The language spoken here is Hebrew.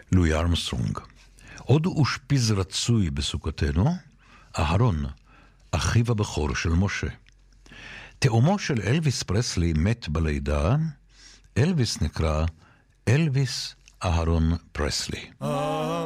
לואי ארמסטרונג. עוד אושפיז רצוי בסוכתנו, אהרון, אחיו הבכור של משה. תאומו של אלוויס פרסלי מת בלידה, אלוויס נקרא אלוויס אהרון פרסלי.